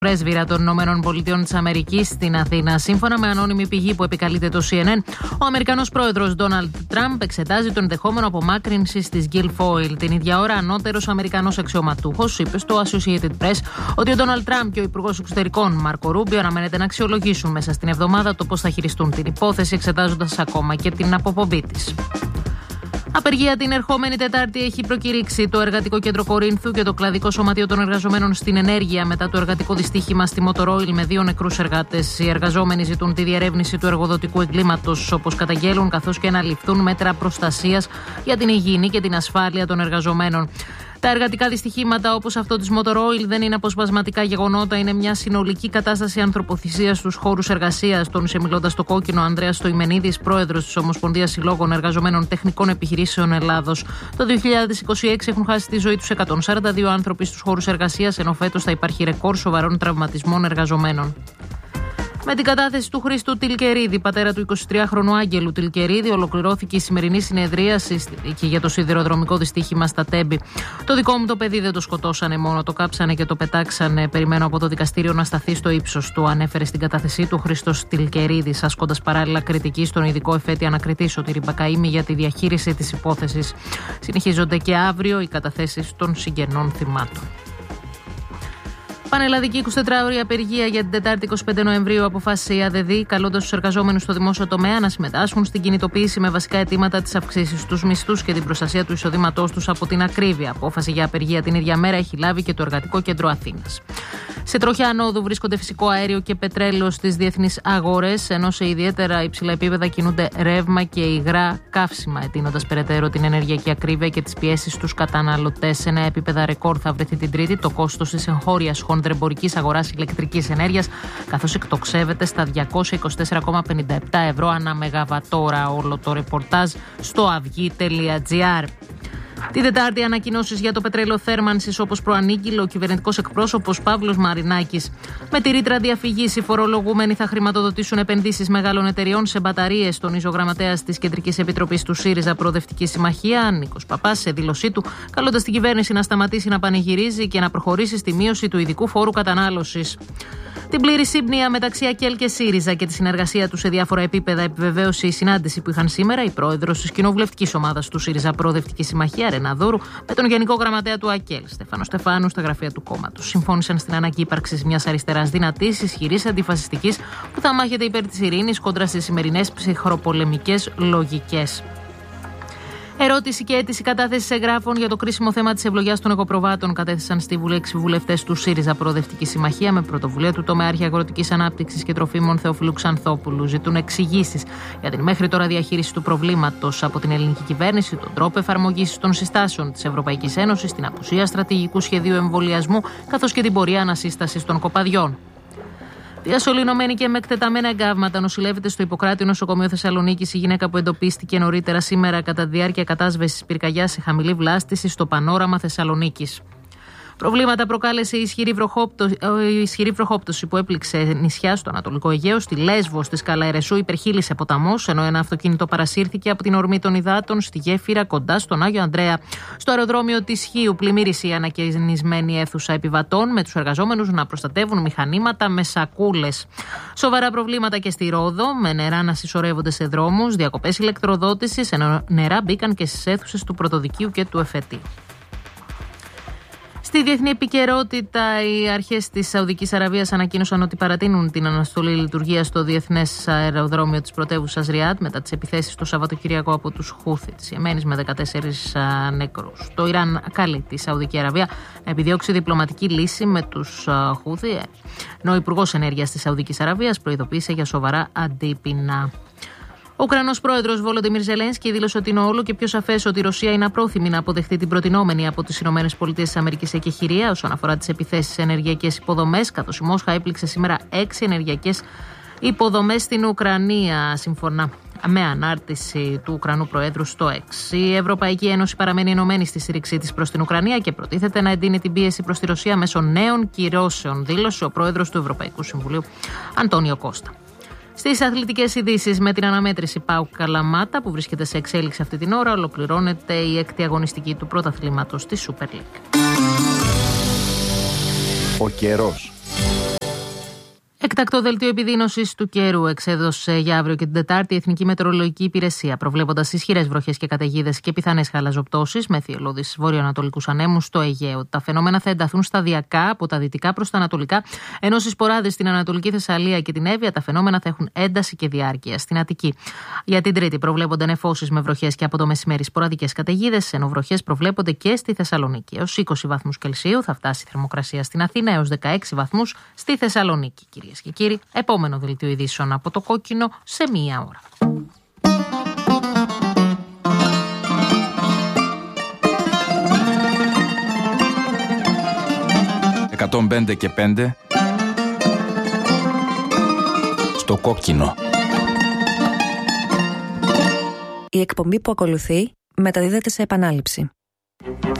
πρέσβυρα των ΗΠΑ στην Αθήνα. Σύμφωνα με ανώνυμη πηγή που επικαλείται το CNN, ο Αμερικανός πρόεδρος Ντόναλντ Τραμπ εξετάζει το ενδεχόμενο απομάκρυνσης της Guilfoyle. Την ίδια ώρα, ανώτερος Αμερικανός αξιωματούχος είπε στο Associated Press ότι ο Ντόναλντ Τραμπ και ο Υπουργός Εξωτερικών Μάρκο Ρούμπιο αναμένεται να αξιολογήσουν μέσα στην εβδομάδα το πώς θα χειριστούν την υπόθεση, εξετάζοντας ακόμα και την αποπομπή της. Απεργία την ερχόμενη Τετάρτη έχει προκηρύξει το Εργατικό Κέντρο Κορίνθου και το Κλαδικό Σωματείο των Εργαζομένων στην Ενέργεια μετά το εργατικό δυστύχημα στη Motor Oil με 2 νεκρούς εργάτες. Οι εργαζόμενοι ζητούν τη διερεύνηση του εργοδοτικού εγκλήματος, όπως καταγγέλουν, καθώς και να ληφθούν μέτρα προστασίας για την υγιεινή και την ασφάλεια των εργαζομένων. Τα εργατικά δυστυχήματα όπως αυτό της Motor Oil δεν είναι αποσπασματικά γεγονότα, είναι μια συνολική κατάσταση ανθρωποθυσίας στους χώρους εργασίας, τόνισε μιλώντας στο Κόκκινο ο Ανδρέας Στοημενίδης, πρόεδρος της Ομοσπονδίας Συλλόγων Εργαζομένων Τεχνικών Επιχειρήσεων Ελλάδος. Το 2026 έχουν χάσει τη ζωή τους 142 άνθρωποι στους χώρους εργασίας, ενώ φέτος θα υπάρχει ρεκόρ σοβαρών τραυματισμών εργαζομένων. Με την κατάθεση του Χρήστου Τιλκερίδη, πατέρα του 23χρονου Άγγελου Τιλκερίδη, ολοκληρώθηκε η σημερινή συνεδρίαση και για το σιδηροδρομικό δυστύχημα στα Τέμπη. Το δικό μου το παιδί δεν το σκοτώσανε μόνο, το κάψανε και το πετάξανε. Περιμένω από το δικαστήριο να σταθεί στο ύψος του, ανέφερε στην κατάθεσή του Χρήστος Τιλκερίδης, ασκώντας παράλληλα κριτική στον ειδικό εφέτη ανακριτή Σωτήρη Μπακαΐμη για τη διαχείριση της υπόθεσης. Συνεχίζονται και αύριο οι καταθέσεις των συγγενών θυμάτων. Πανελλαδική 24ωρη απεργία για την Τετάρτη 25 Νοεμβρίου αποφάσισε η ΑΔΔ, καλώντας τους εργαζόμενους στο δημόσιο τομέα να συμμετάσχουν στην κινητοποίηση με βασικά αιτήματα της αύξησης στους μισθούς και την προστασία του εισοδήματός τους από την ακρίβεια. Απόφαση για απεργία την ίδια μέρα έχει λάβει και το Εργατικό Κέντρο Αθήνας. Σε τροχιά ανόδου βρίσκονται φυσικό αέριο και πετρέλαιο στις διεθνείς αγορές, ενώ σε ιδιαίτερα υψηλά επίπεδα κινούνται ρεύμα και υγρά καύσιμα, εντείνοντας περαιτέρω την ενεργειακή ακρίβεια και τις πιέσεις στους καταναλωτές. Σε νέα επίπεδα ρεκόρ θα βρεθεί την Τρίτη το κόστος της εγχώριας χονδρεμπορικής αγοράς ηλεκτρικής ενέργειας, καθώς εκτοξεύεται στα 224,57 ευρώ ανά μεγαβατόρα. Όλο το ρεπορτάζ στο avygi.gr. Την Τετάρτη, ανακοινώσεις για το πετρέλαιο θέρμανσης, όπως προανήγγειλε ο κυβερνητικός εκπρόσωπος Παύλος Μαρινάκης. Με τη ρήτρα διαφυγής, οι φορολογούμενοι θα χρηματοδοτήσουν επενδύσεις μεγάλων εταιριών σε μπαταρίες, τονίζει ο γραμματέας της Κεντρικής Επιτροπής του ΣΥΡΙΖΑ Προοδευτική Συμμαχία, Νίκος Παπάς, σε δήλωσή του, καλώντας την κυβέρνηση να σταματήσει να πανηγυρίζει και να προχωρήσει στη μείωση του ειδικού φόρου κατανάλωσης. Την πλήρη σύμπνοια μεταξύ ΑΚΕΛ και ΣΥΡΙΖΑ και τη συνεργασία του σε διάφορα επίπεδα επιβεβαίωσε η συνάντηση που είχαν σήμερα η πρόεδρος της κοινοβουλευτικής ομάδας του ΣΥΡΙΖΑ Προοδευτική Συμμαχία, Ρένα Δούρου, με τον γενικό γραμματέα του ΑΚΕΛ, Στέφανο Στεφάνου, στα γραφεία του κόμματος. Συμφώνησαν στην ανάγκη ύπαρξης μιας αριστεράς δυνατής, ισχυρής, αντιφασιστικής, που θα μάχεται υπέρ της ειρήνης κόντρα στις σημερινές ψυχροπολεμικές λογικές. Ερώτηση και αίτηση κατάθεση εγγράφων για το κρίσιμο θέμα της ευλογιάς των εγωπροβάτων κατέθεσαν στη Βουλή 6 βουλευτές του ΣΥΡΙΖΑ Προοδευτική Συμμαχία με πρωτοβουλία του τομεάρχη Αγροτικής Ανάπτυξης και Τροφίμων Θεοφιλού Ξανθόπουλου. Ζητούν εξηγήσεις για την μέχρι τώρα διαχείριση του προβλήματος από την ελληνική κυβέρνηση, τον τρόπο εφαρμογής των συστάσεων της Ευρωπαϊκής Ένωσης, την απουσία στρατηγικού σχεδίου εμβολιασμού, καθώς και την πορεία ανασύστασης των κοπαδιών. Διασωληνωμένη και με εκτεταμένα εγκάβματα νοσηλεύεται στο Ιπποκράτιο Νοσοκομείο Θεσσαλονίκης η γυναίκα που εντοπίστηκε νωρίτερα σήμερα κατά τη διάρκεια κατάσβεσης πυρκαγιάς σε χαμηλή βλάστηση στο Πανόραμα Θεσσαλονίκης. Προβλήματα προκάλεσε η ισχυρή βροχόπτωση που έπληξε νησιά στο Ανατολικό Αιγαίο, στη Λέσβο, στη Σκάλα Ερεσού, υπερχείλησε ποταμός, ενώ ένα αυτοκίνητο παρασύρθηκε από την ορμή των υδάτων στη γέφυρα κοντά στον Άγιο Ανδρέα. Στο αεροδρόμιο της Χίου πλημμύρισε η ανακαινισμένη αίθουσα επιβατών, με τους εργαζόμενους να προστατεύουν μηχανήματα με σακούλες. Σοβαρά προβλήματα και στη Ρόδο, με νερά να συσσωρεύονται σε δρόμους, διακοπές ηλεκτροδότησης, ενώ νερά μπήκαν και στις αίθουσες του Πρωτοδικείου και του Εφετή. Στη διεθνή επικαιρότητα, οι αρχές της Σαουδικής Αραβίας ανακοίνωσαν ότι παρατείνουν την αναστολή λειτουργίας στο διεθνές αεροδρόμιο της πρωτεύουσας Ριάντ μετά τις επιθέσεις το Σαββατοκύριακο από τους Χούθι της Ιεμένης με 14 νεκρούς. Το Ιράν καλεί τη Σαουδική Αραβία να επιδιώξει διπλωματική λύση με τους Χούθι, ενώ ο Υπουργός Ενέργειας της Σαουδικής Αραβίας προειδοποίησε για σοβαρά αντίπεινα. Ο Ουκρανός πρόεδρος Βολοντιμίρ Ζελένσκι δήλωσε ότι είναι όλο και πιο σαφές ότι η Ρωσία είναι απρόθυμη να αποδεχτεί την προτινόμενη από τις ΗΠΑ εκεχηρία όσον αφορά τις επιθέσεις σε ενεργειακές υποδομές, καθώς η Μόσχα έπληξε σήμερα 6 ενεργειακές υποδομές στην Ουκρανία, σύμφωνα με ανάρτηση του Ουκρανού Προέδρου στο X. Η Ευρωπαϊκή Ένωση παραμένει ενωμένη στη στήριξή της προς την Ουκρανία και προτίθεται να εντείνει την πίεση προς τη Ρωσία μέσω νέων κυρώσεων, δήλωσε ο πρόεδρος του Ευρωπαϊκού Συμβουλίου, Αντώνιο Κώστα. Στις αθλητικές ειδήσεις, με την αναμέτρηση ΠΑΟΚ Καλαμάτα που βρίσκεται σε εξέλιξη αυτή την ώρα, ολοκληρώνεται η έκτη αγωνιστική του πρωταθλήματος της Super League. Ο καιρός. Έκτακτο δελτίο επιδείνωσης του καιρού εξέδωσε για αύριο και την Τετάρτη η Εθνική Μετεωρολογική Υπηρεσία, προβλέποντας ισχυρές βροχές και καταιγίδες και πιθανές χαλαζοπτώσεις με θυελλώδεις βορειοανατολικούς ανέμους στο Αιγαίο. Τα φαινόμενα θα ενταθούν σταδιακά από τα δυτικά προς τα ανατολικά, ενώ στις ποράδες στην Ανατολική Θεσσαλία και την Εύβοια τα φαινόμενα θα έχουν ένταση και διάρκεια. Στην Αττική για την Τρίτη προβλέπονται νεφώσεις με βροχές και από το μεσημέρι σποραδικές καταιγίδες, ενώ βροχές προβλέπονται και στη Θεσσαλονίκη. Έως 20 βαθμούς Κελσίου θα φτάσει η θερμοκρασία στην Αθήνα, έως 16 βαθμούς στη Θεσσαλονίκη. Κυρίες και κύριοι, επόμενο δελτίο ειδήσεων από το Κόκκινο σε μία ώρα. 105 και 5 στο Κόκκινο. Η εκπομπή που ακολουθεί μεταδίδεται σε επανάληψη.